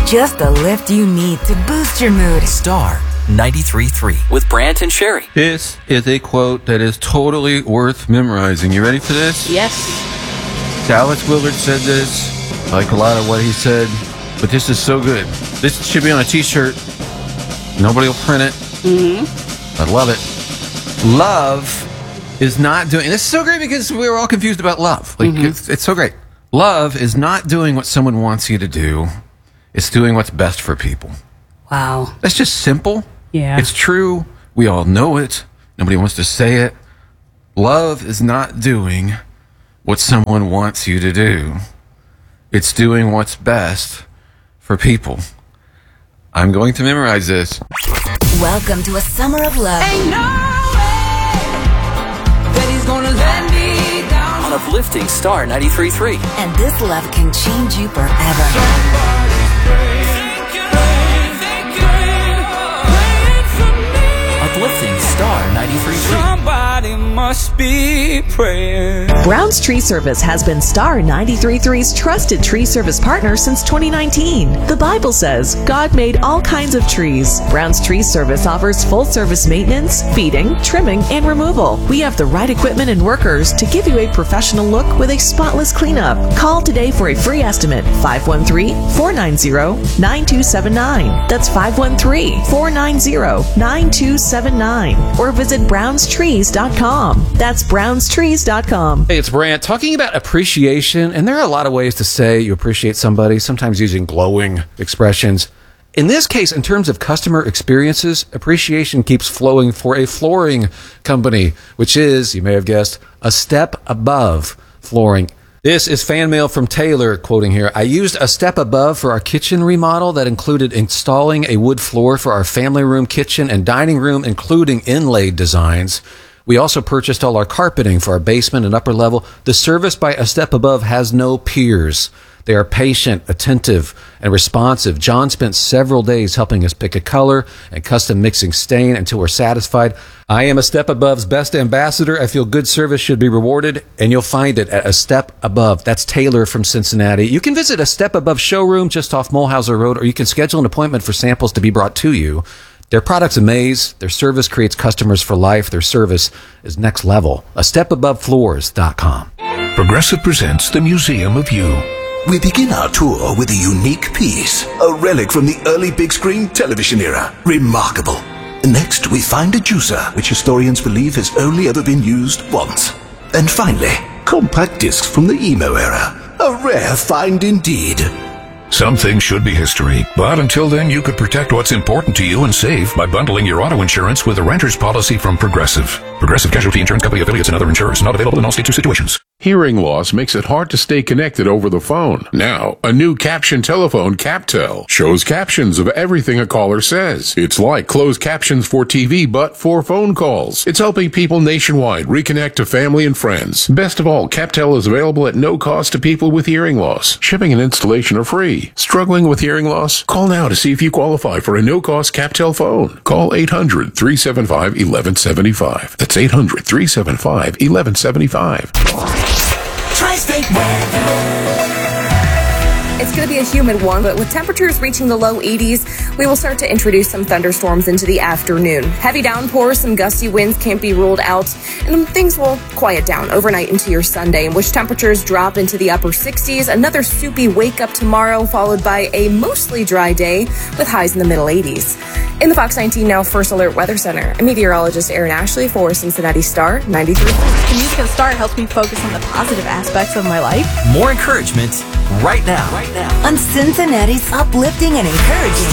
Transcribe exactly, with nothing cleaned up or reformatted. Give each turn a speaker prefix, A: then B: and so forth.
A: just the lift you need to boost your mood.
B: Star ninety-three point three with Brant and Sherry.
C: This is a quote that is totally worth memorizing. You ready for this?
D: Yes.
C: Dallas Willard said this. I like a lot of what he said, but this is so good. This should be on a t-shirt. Nobody will print it. Mm-hmm. I love it. Love is not doing... This is so great because we were all confused about love. Like, mm-hmm. it's, it's so great. Love is not doing what someone wants you to do. It's doing what's best for people.
D: Wow.
C: That's just simple.
D: Yeah.
C: It's true. We all know it. Nobody wants to say it. Love is not doing what someone wants you to do. It's doing what's best for people. I'm going to memorize this.
A: Welcome to a summer of love.
E: Ain't no way that he's gonna let me down.
B: On Uplifting Star ninety-three point three.
A: And this love can change you forever.
B: Uplifting Star ninety-three point three.
E: Somebody must be praying.
F: Brown's Tree Service has been Star ninety-three point three's trusted tree service partner since twenty nineteen. The Bible says God made all kinds of trees. Brown's Tree Service offers full service maintenance, feeding, trimming, and removal. We have the right equipment and workers to give you a professional look with a spotless cleanup. Call today for a free estimate. five one three, four nine zero, nine two seven nine. That's five one three, four nine zero, nine two seven nine. Or visit browns trees dot com. That's browns trees dot com.
G: Hey, it's Brant talking about appreciation, and there are a lot of ways to say you appreciate somebody, sometimes using glowing expressions. In this case, in terms of customer experiences, appreciation keeps flowing for a flooring company, which is, you may have guessed, a step above flooring. This is fan mail from Taylor, quoting here. I used a step above for our kitchen remodel that included installing a wood floor for our family room, kitchen, and dining room, including inlaid designs. We also purchased all our carpeting for our basement and upper level. The service by A Step Above has no peers. They are patient, attentive, and responsive. John spent several days helping us pick a color and custom mixing stain until we're satisfied. I am A Step Above's best ambassador. I feel good service should be rewarded, and you'll find it at A Step Above. That's Taylor from Cincinnati. You can visit A Step Above showroom just off Mulhauser Road, or you can schedule an appointment for samples to be brought to you. Their products amaze. Their service creates customers for life. Their service is next level. a step above floors dot com.
H: Progressive presents the Museum of You.
I: We begin our tour with a unique piece, a relic from the early big screen television era. Remarkable. Next, we find a juicer, which historians believe has only ever been used once. And finally, compact discs from the emo era. A rare find indeed.
H: Some things should be history, but until then you could protect what's important to you and save by bundling your auto insurance with a renter's policy from Progressive. Progressive Casualty Insurance Company affiliates and other insurers. Not available in all states or situations.
J: Hearing loss makes it hard to stay connected over the phone. Now, a new caption telephone, CapTel, shows captions of everything a caller says. It's like closed captions for T V, but for phone calls. It's helping people nationwide reconnect to family and friends. Best of all, CapTel is available at no cost to people with hearing loss. Shipping and installation are free. Struggling with hearing loss? Call now to see if you qualify for a no-cost CapTel phone. Call eight hundred, three seven five, one one seven five. That's eight hundred, three seven five, one one seven five.
E: Tri-State weather.
K: It's going to be a humid one, but with temperatures reaching the low eighties, we will start to introduce some thunderstorms into the afternoon. Heavy downpours, some gusty winds can't be ruled out, and then things will quiet down overnight into your Sunday, in which temperatures drop into the upper sixties. Another soupy wake-up tomorrow, followed by a mostly dry day with highs in the middle eighties. In the Fox nineteen Now First Alert Weather Center, I'm meteorologist Erin Ashley for Cincinnati Star ninety-three.
L: The music of Star helps me focus on the positive aspects of my life.
B: More encouragement right now.
A: On Cincinnati's uplifting and encouraging